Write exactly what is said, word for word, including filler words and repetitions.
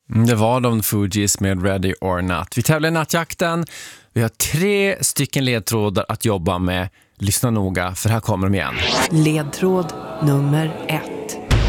Mm, det var de Fugees med Ready or Not. Vi tävlar i nattjakten. Vi har tre stycken ledtrådar att jobba med. Lyssna noga, för här kommer de igen. Ledtråd nummer ett.